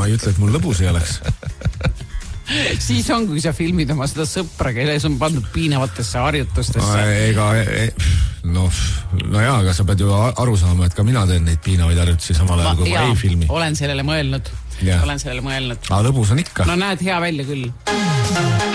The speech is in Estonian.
ma ei ütle, et mul lõbus ei oleks. Siis on, kui sa filmid oma seda sõpra, kelles on pandud piinavatesse harjutustesse. No jaa, aga sa pead ju aru saama, et ka mina teen neid piinavaid harjutusi samal ajal, kui ma ei filmi. Olen sellele mõelnud. Aga lõbus on ikka. No näed hea välja küll.